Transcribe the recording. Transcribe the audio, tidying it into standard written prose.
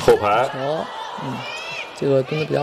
后排。 球，这个蹲的比较